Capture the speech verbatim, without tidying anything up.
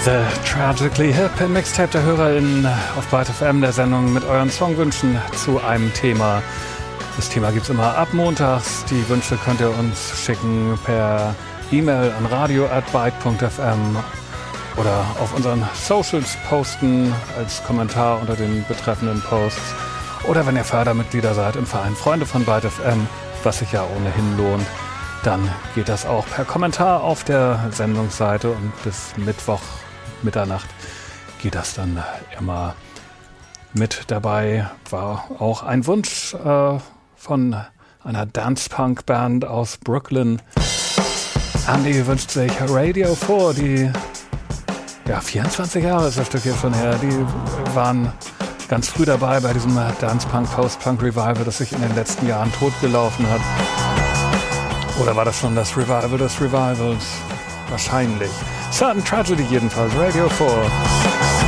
The Tragically Hip im Mixtape der HörerInnen auf Byte F M, der Sendung mit euren Songwünschen zu einem Thema. Das Thema gibt es immer ab montags. Die Wünsche könnt ihr uns schicken per E-Mail an radio at byte punkt f m oder auf unseren Socials posten als Kommentar unter den betreffenden Posts. Oder wenn ihr Fördermitglieder seid im Verein Freunde von Byte F M, was sich ja ohnehin lohnt, dann geht das auch per Kommentar auf der Sendungsseite und bis Mittwoch Mitternacht geht das dann immer mit dabei. War auch ein Wunsch äh, von einer Dance-Punk-Band aus Brooklyn. Andy wünscht sich Radio vier, die ja, vierundzwanzig Jahre ist das Stück hier schon her. Die waren ganz früh dabei bei diesem Dance-Punk, Post-Punk-Revival, das sich in den letzten Jahren totgelaufen hat. Oder war das schon das Revival des Revivals? Wahrscheinlich. Certain Tragedy jedenfalls, Radio vier.